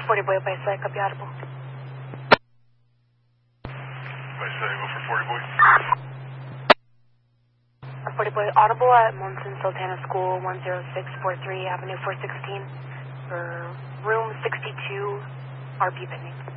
40 boy, Bayside, copy audible. Bayside, go for 40 boy. 40 boy, audible at Monson Sultana School, 10643 Avenue 416 for room 62, RP pending.